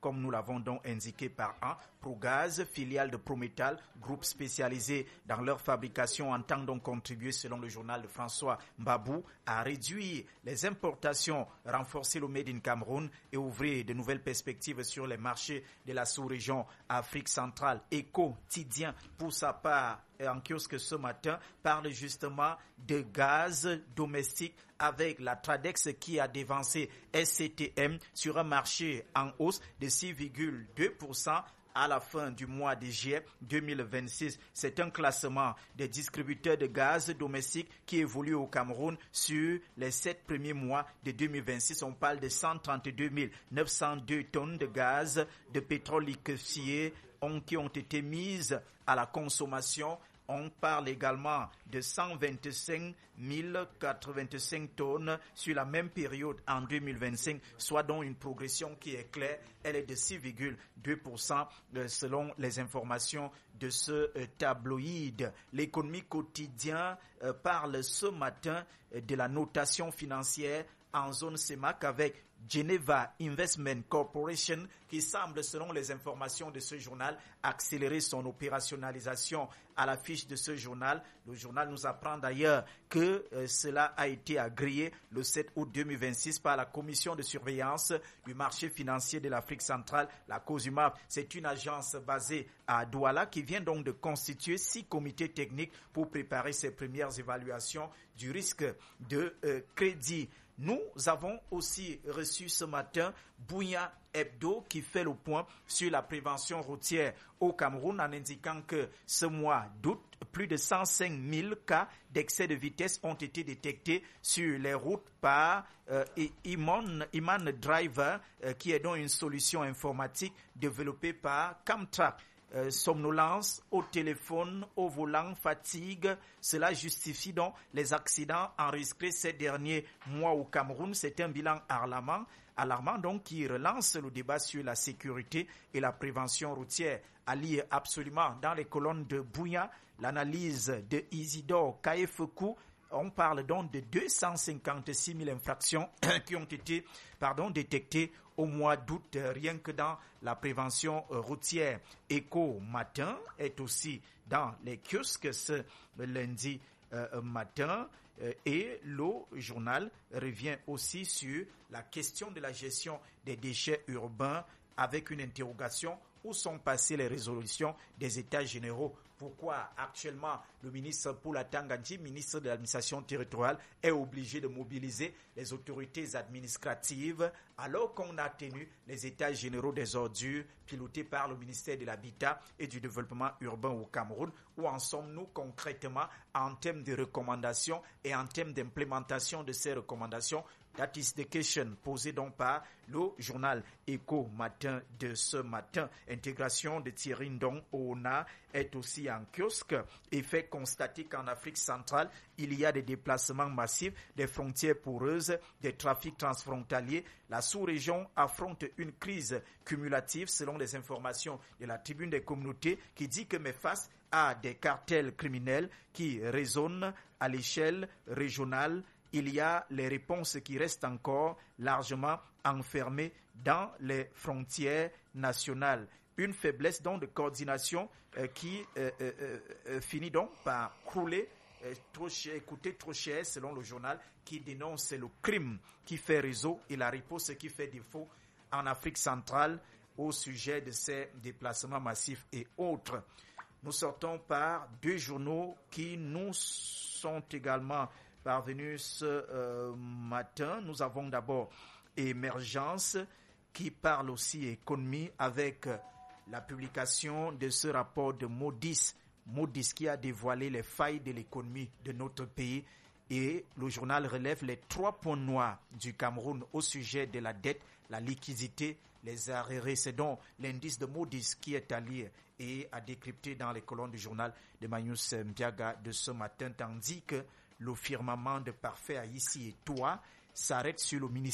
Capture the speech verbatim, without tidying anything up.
comme nous l'avons donc indiqué par an. Progaz, filiale de Prométal, groupe spécialisé dans leur fabrication, entend donc contribuer, selon le journal de François Mbabou, à réduire les importations, renforcer le Made in Cameroun et ouvrir de nouvelles perspectives sur les marchés de la sous-région Afrique centrale. Éco-Tidien, pour sa part, en kiosque ce matin, parle justement de gaz domestique avec la Tradex qui a dévancé S C T M sur un marché en hausse de six virgule deux pour cent à la fin du mois de juillet deux mille vingt-six. C'est un classement des distributeurs de gaz domestique qui évolue au Cameroun sur les sept premiers mois de deux mille vingt-six. On parle de cent trente-deux mille neuf cent deux tonnes de gaz de pétrole liquéfié qui ont été mises à la consommation. On parle également de cent vingt-cinq mille quatre-vingt-cinq tonnes sur la même période en deux mille vingt-cinq, soit donc une progression qui est claire. Elle est de six virgule deux pour cent selon les informations de ce tabloïd. L'économie quotidienne parle ce matin de la notation financière en zone C E M A C avec Geneva Investment Corporation qui semble, selon les informations de ce journal, accélérer son opérationnalisation. À la fiche de ce journal, le journal nous apprend d'ailleurs que euh, cela a été agréé le sept août deux mille vingt-six par la commission de surveillance du marché financier de l'Afrique centrale, la COSUMAF. C'est une agence basée à Douala qui vient donc de constituer six comités techniques pour préparer ses premières évaluations du risque de euh, crédit. Nous avons aussi reçu ce matin Bouya Hebdo qui fait le point sur la prévention routière au Cameroun en indiquant que ce mois d'août, plus de cent cinq mille cas d'excès de vitesse ont été détectés sur les routes par euh, Iman, Iman Driver euh, qui est donc une solution informatique développée par Camtrack. Euh, somnolence au téléphone, au volant, fatigue, cela justifie donc les accidents enregistrés ces derniers mois au Cameroun. C'est un bilan alarmant, alarmant donc qui relance le débat sur la sécurité et la prévention routière. À lire absolument dans les colonnes de Bouya, l'analyse de Isidore Kaefekou. On parle donc de deux cent cinquante-six mille infractions qui ont été pardon, détectées au mois d'août, rien que dans la prévention routière. Éco Matin est aussi dans les kiosques ce lundi euh, matin euh, et le journal revient aussi sur la question de la gestion des déchets urbains avec une interrogation: où sont passées les résolutions des États généraux? Pourquoi actuellement le ministre Poula Tangandji, ministre de l'administration territoriale, est obligé de mobiliser les autorités administratives alors qu'on a tenu les États généraux des ordures pilotés par le ministère de l'Habitat et du Développement urbain au Cameroun? Où en sommes-nous concrètement en termes de recommandations et en termes d'implémentation de ces recommandations? That is the question posée donc par le journal Éco Matin de ce matin. Intégration de Thierry Ndong Oona est aussi en kiosque et fait constater qu'en Afrique centrale, il y a des déplacements massifs, des frontières poreuses, des trafics transfrontaliers. La sous-région affronte une crise cumulative selon les informations de la Tribune des communautés qui dit que mais face à des cartels criminels qui résonnent à l'échelle régionale, il y a les réponses qui restent encore largement enfermées dans les frontières nationales. Une faiblesse donc de coordination euh, qui euh, euh, euh, finit donc par crouler, euh, trop cher, coûter trop cher selon le journal qui dénonce le crime qui fait réseau et la riposte qui fait défaut en Afrique centrale au sujet de ces déplacements massifs et autres. Nous sortons par deux journaux qui nous sont également parvenus ce euh, matin. Nous avons d'abord Émergence qui parle aussi économie avec euh, la publication de ce rapport de Moody's, Moody's qui a dévoilé les failles de l'économie de notre pays, et le journal relève les trois points noirs du Cameroun au sujet de la dette, la liquidité, les arriérés. C'est donc l'indice de Moody's qui est à lire et à décrypter dans les colonnes du journal de Magnus Mbiaga de ce matin, tandis que le firmament de parfait Haïti et toi s'arrête sur le ministère